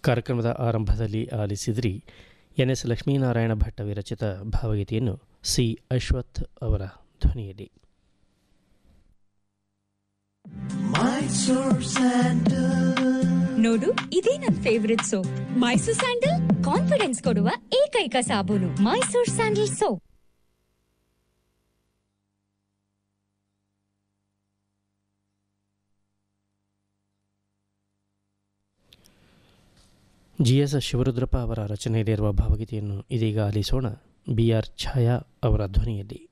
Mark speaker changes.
Speaker 1: ಕಾರ್ಯಕ್ರಮದ ಆರಂಭದಲ್ಲಿ ಆಲಿಸಿದ್ರಿ ಎನ್.ಎಸ್. ಲಕ್ಷ್ಮೀನಾರಾಯಣ ಭಟ್ಟ ವಿರಚಿತ ಭಾವಗೀತೆಯನ್ನು ಸಿ. ಅಶ್ವಥ್ ಅವರ ಧ್ವನಿಯಲ್ಲಿ.
Speaker 2: ನೋಡು, ಇದೇ ನನ್ favourite soap. Mysore sandal confidence ಕೊಡುವ ಏಕೈಕ ಸಾಬೂನು. Mysore sandal soap.
Speaker 1: GS. Shivarudrappa ಅವರ ರಚನೆಯಲ್ಲಿರುವ ಭಾವಗೀತೆಯನ್ನು ಇದೀಗ ಆಲಿಸೋಣ. ಬಿ.ಆರ್. ಛಾಯಾ ಅವರ ಧ್ವನಿಯಲ್ಲಿ.